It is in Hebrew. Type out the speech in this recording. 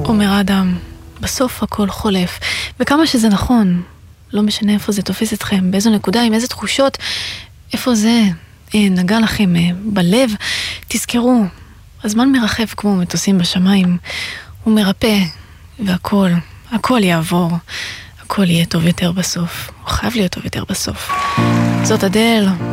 אומר אדם, בסוף הכל חולף, וכמה שזה נכון, לא משנה איפה זה תופס אתכם, באיזו נקודה, עם איזה תחושות, איפה זה נגע לכם בלב, תזכרו, הזמן מרחב כמו מטוסים בשמיים, הוא מרפא, והכל, הכל יעבור, הכל יהיה טוב יותר בסוף, הוא חייב להיות טוב יותר בסוף. זאת אדל,